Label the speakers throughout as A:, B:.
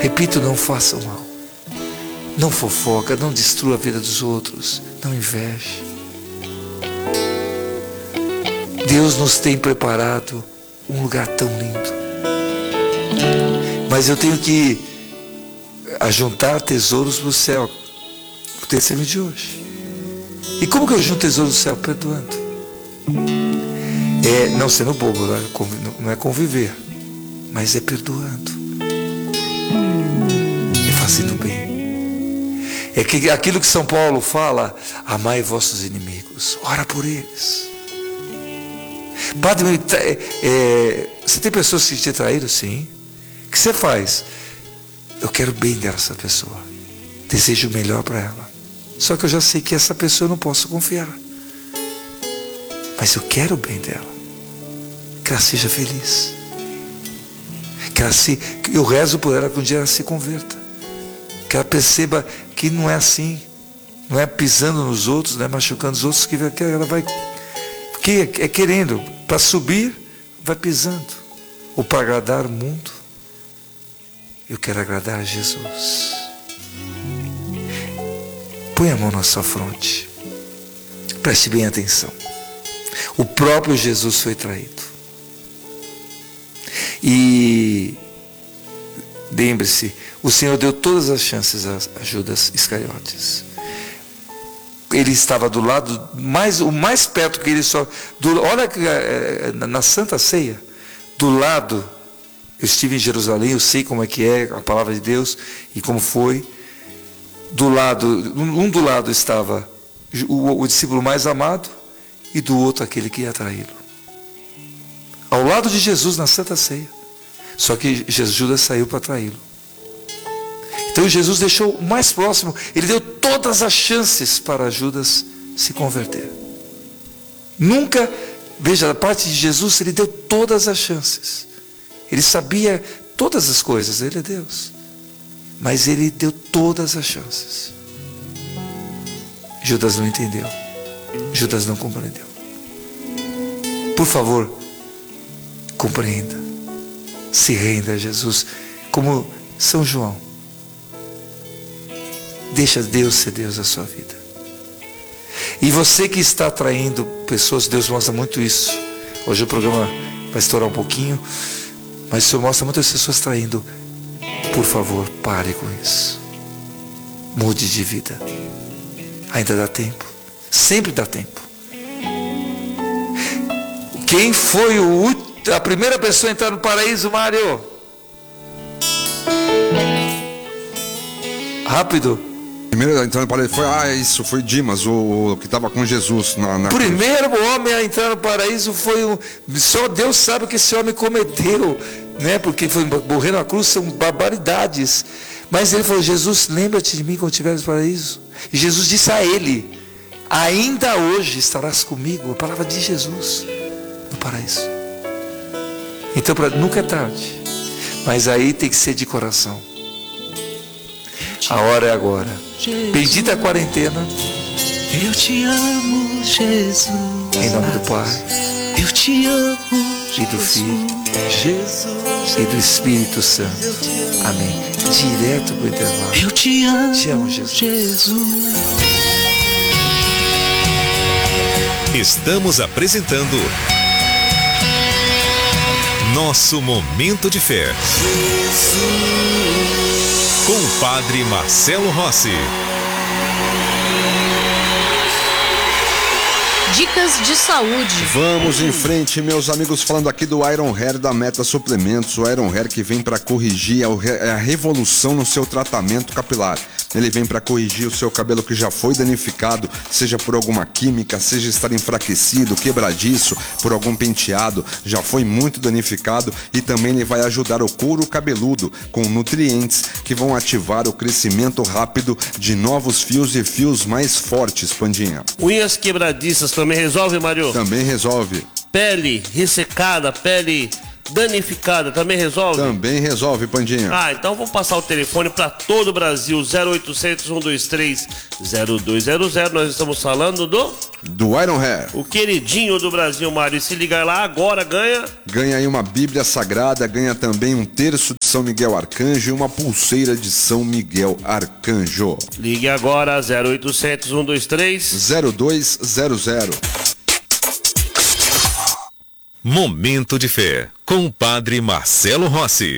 A: Repito, não faça o mal. Não fofoca, não destrua a vida dos outros. Não inveje. Deus nos tem preparado um lugar tão lindo. Mas eu tenho que ajuntar tesouros do céu. O terceiro de hoje. E como que eu junto tesouros do céu? Perdoando. Não sendo bobo, não é conviver, mas é perdoando. É fazendo bem. É que aquilo que São Paulo fala: amai vossos inimigos, ora por eles. Padre, você tem pessoas que te traíram? Sim. O que você faz? Eu quero o bem dessa pessoa, desejo o melhor para ela. Só que eu já sei que essa pessoa eu não posso confiar, mas eu quero o bem dela, que ela seja feliz, que eu rezo por ela que um dia ela se converta, que ela perceba que não é assim, não é pisando nos outros, não é machucando os outros, que ela vai, que é querendo, para subir, vai pisando, ou para agradar o mundo. Eu quero agradar a Jesus. Põe a mão na sua fronte. Preste bem atenção. O próprio Jesus foi traído. E lembre-se, o Senhor deu todas as chances a Judas Iscariotes. Ele estava do lado, o mais perto que ele só... olha na Santa Ceia, do lado, eu estive em Jerusalém, eu sei como é que é a palavra de Deus e como foi. Do lado estava o discípulo mais amado e do outro aquele que ia traí-lo. Ao lado de Jesus na Santa Ceia. Só que Judas saiu para traí-lo. Então Jesus deixou o mais próximo, ele deu todas as chances para Judas se converter. Nunca, veja, da parte de Jesus, ele deu todas as chances. Ele sabia todas as coisas, ele é Deus. Mas ele deu todas as chances. Judas não entendeu. Judas não compreendeu. Por favor, compreenda. Se renda a Jesus. Como São João. Deixa Deus ser Deus na sua vida. E você que está atraindo pessoas, Deus mostra muito isso. Hoje o programa vai estourar um pouquinho. Mas o Senhor mostra muitas pessoas traindo. Por favor, pare com isso. Mude de vida. Ainda dá tempo. Sempre dá tempo. Quem foi a primeira pessoa a entrar no paraíso, Mário? Rápido.
B: Primeiro a entrar no paraíso foi Dimas, o que estava com Jesus na
A: primeiro cruz. Homem a entrar no paraíso foi só Deus sabe o que esse homem cometeu, né? Porque foi morrer na cruz, são barbaridades. Mas ele falou: Jesus, lembra-te de mim quando estiveres no paraíso. E Jesus disse a ele: ainda hoje estarás comigo. A palavra de Jesus no paraíso. Então nunca é tarde, mas aí tem que ser de coração. A hora é agora. Bendita a quarentena.
C: Eu te amo, Jesus.
A: Em nome do Pai,
C: eu te amo,
A: e do Filho,
C: Jesus,
A: e do Espírito Santo. Amém. Direto para o intervalo.
C: Eu te amo,
A: Jesus.
D: Estamos apresentando Nosso Momento de Fé. Com o Padre Marcelo Rossi.
E: Dicas de saúde.
B: Vamos em frente, meus amigos, falando aqui do Iron Hair da Meta Suplementos. O Iron Hair que vem para corrigir a revolução no seu tratamento capilar. Ele vem para corrigir o seu cabelo que já foi danificado, seja por alguma química, seja estar enfraquecido, quebradiço, por algum penteado, já foi muito danificado, e também ele vai ajudar o couro cabeludo com nutrientes que vão ativar o crescimento rápido de novos fios e fios mais fortes, Pandinha.
F: Unhas quebradiças também resolve, Mário?
B: Também resolve.
F: Pele ressecada, pele danificada, também resolve?
B: Também resolve, Pandinha.
F: Então vou passar o telefone para todo o Brasil, 0800 123 0200. Nós estamos falando
B: do Iron Hair.
F: O queridinho do Brasil, Mário. E se ligar lá agora, ganha
B: aí uma Bíblia Sagrada, ganha também um terço de São Miguel Arcanjo e uma pulseira de São Miguel Arcanjo.
F: Ligue agora, 0800 123
B: 0200.
D: Momento de Fé, com o Padre Marcelo Rossi.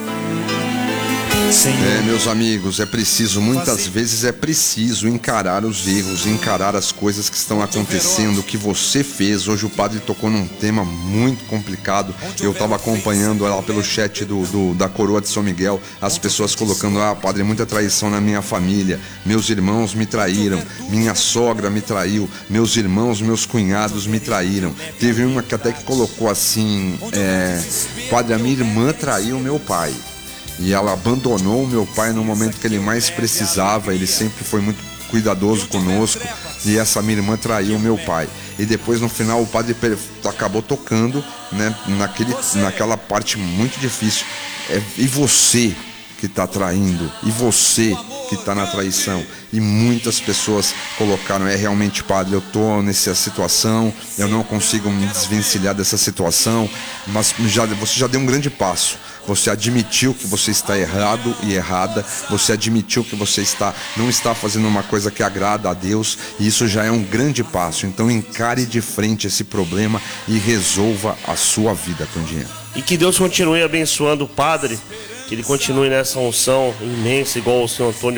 B: Meus amigos, muitas vezes é preciso encarar os erros, encarar as coisas que estão acontecendo, que você fez. Hoje o padre tocou num tema muito complicado. Eu estava acompanhando lá pelo chat da Coroa de São Miguel, as pessoas colocando, padre, muita traição na minha família, meus irmãos me traíram, minha sogra me traiu, meus irmãos, meus cunhados me traíram. Teve uma que até que colocou assim, padre, a minha irmã traiu meu pai. E ela abandonou o meu pai no momento que ele mais precisava. Ele sempre foi muito cuidadoso conosco. E essa minha irmã traiu o meu pai. E depois no final o padre acabou tocando, né, naquela parte muito difícil. E você que está traindo? E você que está na traição? E muitas pessoas colocaram, realmente, padre, eu estou nessa situação, eu não consigo me desvencilhar dessa situação. Mas você já deu um grande passo. Você admitiu que você está errado e errada. Você admitiu que você não está fazendo uma coisa que agrada a Deus. E isso já é um grande passo. Então encare de frente esse problema e resolva a sua vida, Pandinha.
F: E que Deus continue abençoando o padre. Que ele continue nessa unção imensa, igual o senhor Antônio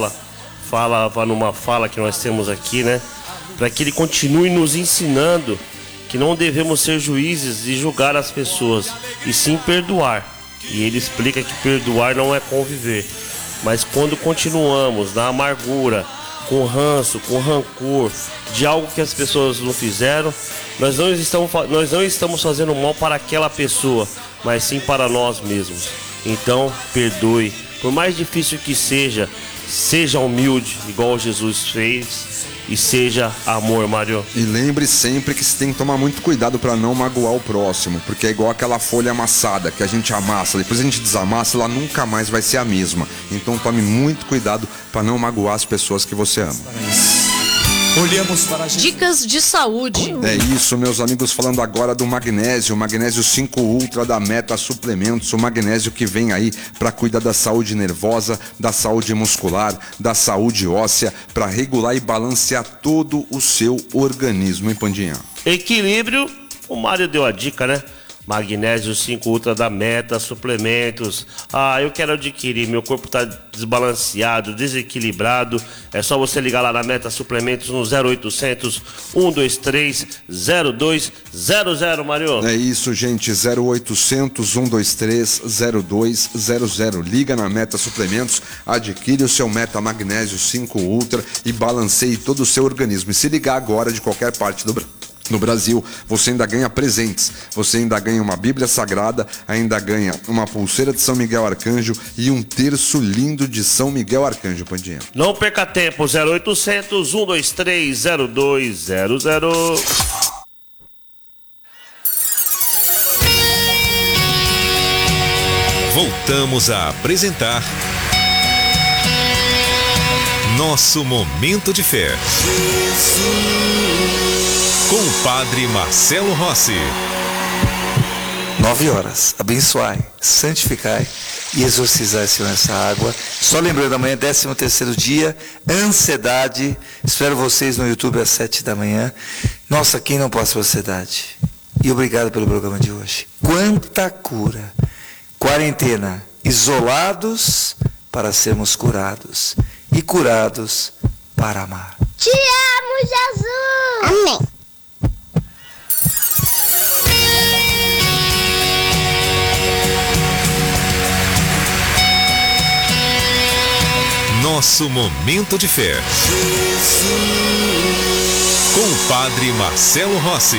F: falava numa fala que nós temos aqui, né? Para que ele continue nos ensinando que não devemos ser juízes e julgar as pessoas, e sim perdoar. E ele explica que perdoar não é conviver, mas quando continuamos na amargura, com ranço, com rancor de algo que as pessoas não fizeram, nós não estamos fazendo mal para aquela pessoa, mas sim para nós mesmos. Então perdoe, por mais difícil que seja humilde, igual Jesus fez. E seja amor, Mário.
B: E lembre sempre que você tem que tomar muito cuidado para não magoar o próximo, porque é igual aquela folha amassada que a gente amassa, depois a gente desamassa, ela nunca mais vai ser a mesma. Então tome muito cuidado para não magoar as pessoas que você ama.
C: Olhamos para
E: Dicas de saúde.
B: É isso, meus amigos, falando agora do magnésio, o magnésio 5 Ultra da Meta Suplementos, o magnésio que vem aí para cuidar da saúde nervosa, da saúde muscular, da saúde óssea, para regular e balancear todo o seu organismo, hein, Pandinha?
F: Equilíbrio, o Mário deu a dica, né? Magnésio 5 Ultra da Meta Suplementos. Eu quero adquirir, meu corpo tá desbalanceado, desequilibrado. É só você ligar lá na Meta Suplementos no 0800 123 0200, Mário.
B: É isso, gente, 0800 123 0200. Liga na Meta Suplementos, adquire o seu Meta Magnésio 5 Ultra e balanceie todo o seu organismo. E se ligar agora de qualquer parte no Brasil, você ainda ganha presentes, você ainda ganha uma Bíblia Sagrada, ainda ganha uma pulseira de São Miguel Arcanjo e um terço lindo de São Miguel Arcanjo, Pandinha.
F: Não perca tempo, 0800 123 0200.
D: Voltamos a apresentar Nosso Momento de Fé. Com o Padre Marcelo Rossi.
A: 9 horas. Abençoai, santificai e exorcizai, Senhor, essa água. Só lembrando, amanhã, 13º dia, ansiedade. Espero vocês no YouTube às 7 da manhã. Nossa, quem não passa por ansiedade? E obrigado pelo programa de hoje. Quanta cura. Quarentena. Isolados para sermos curados. E curados para amar.
G: Te amo, Jesus! Amém.
D: Nosso Momento de Fé. Com o Padre Marcelo Rossi.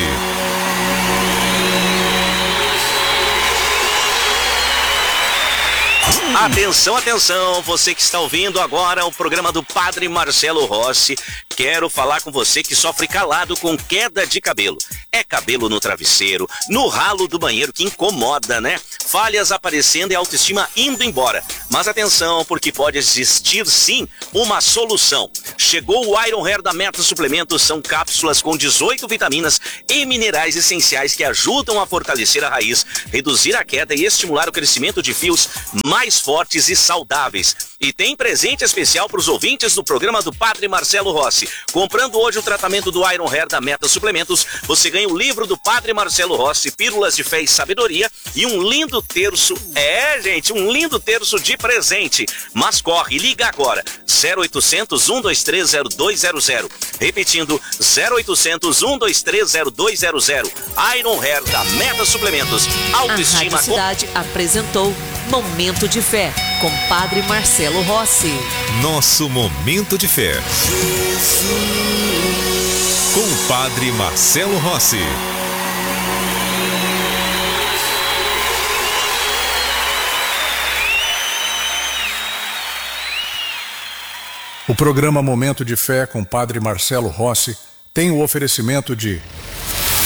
H: Atenção, atenção, você que está ouvindo agora o programa do Padre Marcelo Rossi. Quero falar com você que sofre calado com queda de cabelo. É cabelo no travesseiro, no ralo do banheiro que incomoda, né? Falhas aparecendo e autoestima indo embora. Mas atenção, porque pode existir sim uma solução. Chegou o Iron Hair da Meta Suplementos, são cápsulas com 18 vitaminas e minerais essenciais que ajudam a fortalecer a raiz, reduzir a queda e estimular o crescimento de fios mais fortes e saudáveis. E tem presente especial para os ouvintes do programa do Padre Marcelo Rossi. Comprando hoje o tratamento do Iron Hair da Meta Suplementos, você ganha o livro do Padre Marcelo Rossi, Pílulas de Fé e Sabedoria, e um lindo terço, um lindo terço de presente. Mas corre, liga agora, 0800 123 0200. Repetindo, 0800 123 0200. Iron Hair da Meta Suplementos. Autoestima.
E: A Rádio Cidade apresentou Momento de Fé, com Padre Marcelo Rossi.
D: Nosso Momento de Fé. Com o Padre Marcelo Rossi.
I: O programa Momento de Fé com Padre Marcelo Rossi tem o oferecimento de